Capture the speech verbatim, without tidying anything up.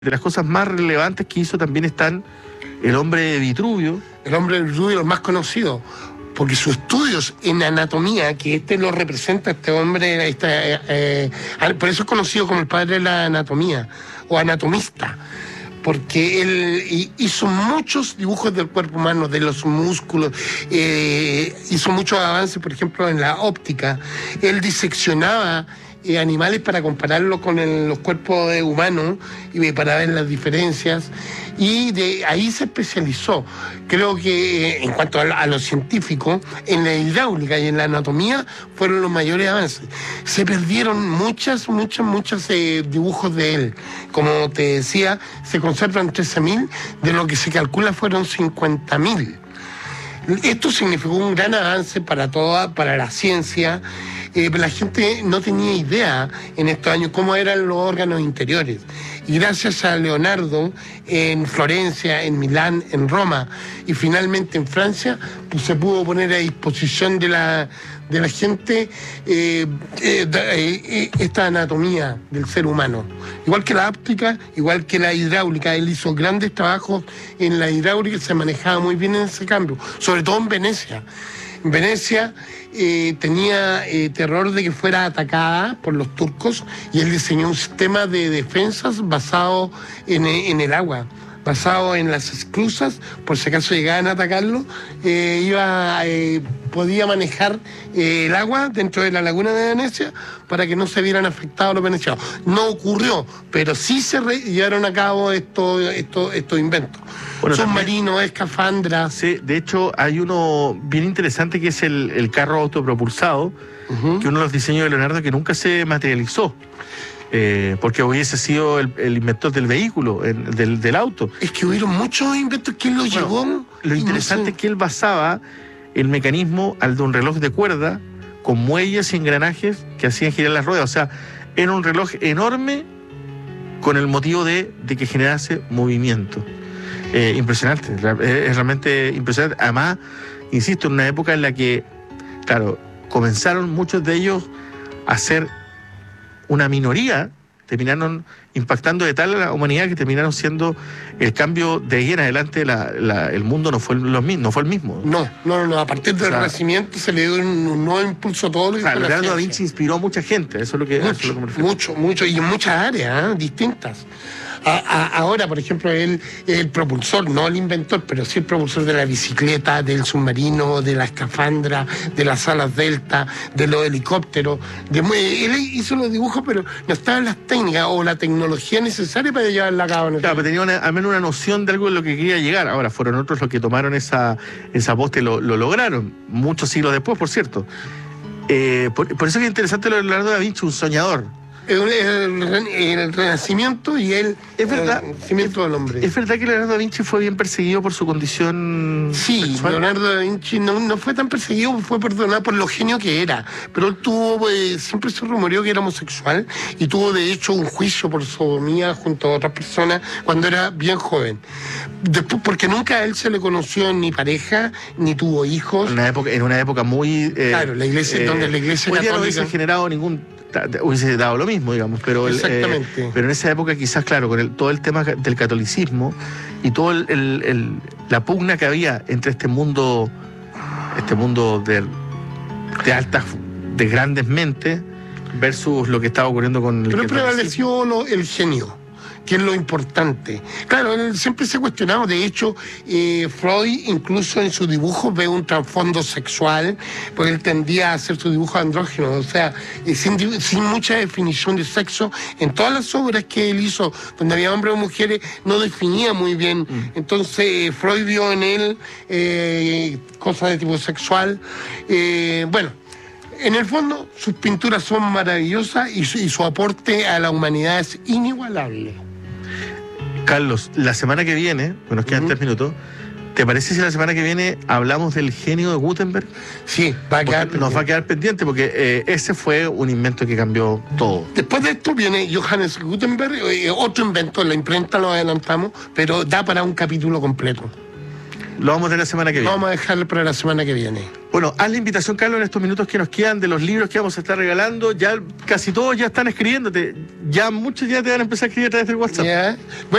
de las cosas más relevantes que hizo también están el hombre de Vitruvio. El hombre de Vitruvio, el más conocido, porque sus estudios en anatomía, que este lo representa, este hombre, este, eh, eh, por eso es conocido como el padre de la anatomía, o anatomista, porque él hizo muchos dibujos del cuerpo humano, de los músculos, eh, hizo muchos avances, por ejemplo, en la óptica. Él diseccionaba Eh, animales para compararlo con el, los cuerpos eh, humanos y para ver las diferencias, y de ahí se especializó. Creo que eh, en cuanto a, a lo científico, en la hidráulica y en la anatomía fueron los mayores avances. Se perdieron muchas, muchas, muchos eh, dibujos de él. Como te decía, se conservan trece mil, de lo que se calcula fueron cincuenta mil. Esto significó un gran avance para toda, para la ciencia. Eh, la gente no tenía idea en estos años cómo eran los órganos interiores. Y gracias a Leonardo, en Florencia, en Milán, en Roma y finalmente en Francia, pues se pudo poner a disposición de la, de la gente eh, eh, eh, esta anatomía del ser humano. Igual que la óptica, igual que la hidráulica. Él hizo grandes trabajos en la hidráulica y se manejaba muy bien en ese cambio, sobre todo en Venecia. En Venecia eh, tenía eh, terror de que fuera atacada por los turcos, y él diseñó un sistema de defensas basado en, en el agua, basado en las esclusas, por si acaso llegaban a atacarlo, eh, iba, eh, podía manejar eh, el agua dentro de la laguna de Venecia para que no se vieran afectados los venecianos. No ocurrió, pero sí se re llevaron a cabo estos esto, esto inventos. Bueno, submarinos, escafandras. Sí, de hecho hay uno bien interesante que es el, el carro autopropulsado, uh-huh. que uno de los diseños de Leonardo que nunca se materializó. Eh, porque hubiese sido el, el inventor del vehículo, el, del, del auto. Es que hubieron muchos inventos que él lo bueno, llevó. Lo interesante no sé. es que él basaba el mecanismo al de un reloj de cuerda con muelles y engranajes que hacían girar las ruedas. O sea, era un reloj enorme con el motivo de, de que generase movimiento. Eh, impresionante, es realmente impresionante. Además, insisto, en una época en la que, claro, comenzaron muchos de ellos a ser una minoría, terminaron impactando de tal a la humanidad que terminaron siendo el cambio de ahí en adelante. La, la, el mundo no fue, lo, no fue el mismo. No, no, no, a partir del o sea, Renacimiento se le dio un, un nuevo impulso a todo lo que claro, Leonardo da Vinci inspiró a mucha gente, eso es lo que, mucho, eso es lo que me refiero. Mucho, mucho, y en muchas áreas ¿eh? distintas. A, a, ahora, por ejemplo, él es el propulsor, no el inventor, pero sí el propulsor de la bicicleta, del submarino, de la escafandra, de las alas delta, de los helicópteros. De, él hizo los dibujos, pero no estaban las técnicas o la tecnología necesaria para llevarla a cabo. En claro, pero tenía una, al menos una noción de algo de lo que quería llegar. Ahora, fueron otros los que tomaron esa, esa posta y lo, lo lograron, muchos siglos después, por cierto. Eh, por, por eso es interesante lo de Leonardo da Vinci, un soñador. El, el, el renacimiento y el, es verdad, el nacimiento del hombre. ¿Es verdad que Leonardo da Vinci fue bien perseguido por su condición Sí, sexual? Leonardo da Vinci no, no fue tan perseguido, fue perdonado por lo genio que era. Pero él tuvo, eh, siempre se rumoreó que era homosexual y tuvo de hecho un juicio por sodomía junto a otras personas cuando era bien joven. Después, porque nunca a él se le conoció ni pareja, ni tuvo hijos. En una época, en una época muy... Eh, claro, la iglesia, eh, donde la iglesia hoy católica... no hubiese generado ningún... hubiese dado lo mismo, digamos, pero, el, eh, pero en esa época quizás, claro, con el, todo el tema del catolicismo y todo el, el, el, la pugna que había entre este mundo, este mundo de, de altas, de grandes mentes versus lo que estaba ocurriendo con el Pero prevaleció lo, el genio, que es lo importante. Claro, él siempre se ha cuestionado, de hecho, eh, Freud incluso en sus dibujos ve un trasfondo sexual, porque él tendía a hacer sus dibujos andrógenos, o sea, eh, sin, sin mucha definición de sexo. En todas las obras que él hizo, donde había hombres o mujeres, no definía muy bien. Mm. Entonces, eh, Freud vio en él eh, cosas de tipo sexual. Eh, bueno, en el fondo, sus pinturas son maravillosas y su, y su aporte a la humanidad es inigualable. Carlos, la semana que viene, bueno, nos quedan uh-huh. tres minutos, ¿te parece si la semana que viene hablamos del genio de Gutenberg? Sí, va a quedar nos va a quedar pendiente porque eh, ese fue un invento que cambió todo. Después de esto viene Johannes Gutenberg, eh, otro invento, la imprenta lo adelantamos, pero da para un capítulo completo. Lo vamos a tener la semana que viene. Vamos a dejarlo para la semana que viene. Bueno, haz la invitación, Carlos, en estos minutos que nos quedan de los libros que vamos a estar regalando. Ya casi todos ya están escribiéndote. Ya muchos ya te van a empezar a escribir a través del WhatsApp. ¿Ya?